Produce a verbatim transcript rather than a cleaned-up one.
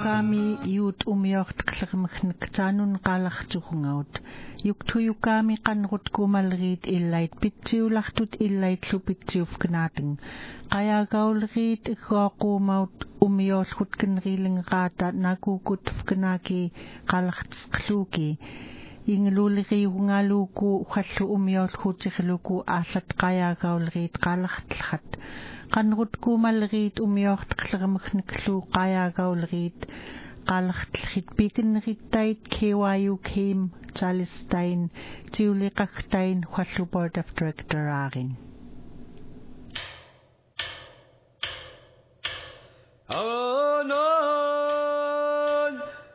tuyukami yut umiort klirmkhnik tanun qalartuqungaut yuk tuyukami qanrut kumalrit illait pitsiulahtut illait lupitsiuf knating qayagaulrit iqaqumaut umiolhut kenrilingaata nakukut fknaki qalartsqluki ingluliqi ungaluku khallu umiolhutirluku aallat qayagaulrit qalartlhat qanrut kumalrit umiort qlermkhniklu qayagaulrit qalartlhit pikinrittait kyu kim Charlestain tiuliqagtain khallu board of director arin oh no